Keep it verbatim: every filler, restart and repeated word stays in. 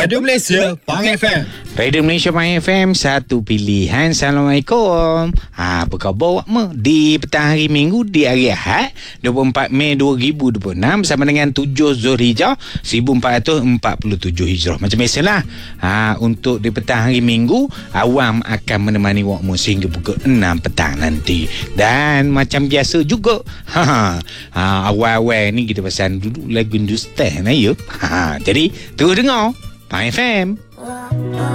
Radio Malaysia Pang F M. Radio Malaysia Pang F M, satu pilihan. Assalamualaikum. Ha, apa khabar awak di petang hari Minggu, di hari Ahad dua puluh empat Mei dua ribu dua puluh enam bersama dengan tujuh Zulhijjah seribu empat ratus empat puluh tujuh Hijrah. Macam biasalah, ha, untuk di petang hari Minggu, Awam akan menemani awak sehingga pukul enam petang nanti. Dan macam biasa juga, ha, ha, awal-awal ni kita pasal dulu lagu Hindustan, ya. Ha, jadi terus dengar Pang F M.